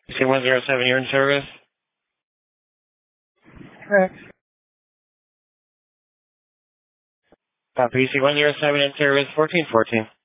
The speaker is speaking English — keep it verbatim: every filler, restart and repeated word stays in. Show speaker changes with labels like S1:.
S1: C one zero seven, you're in service?
S2: Correct.
S1: Copy, C one zero seven in service, fourteen fourteen.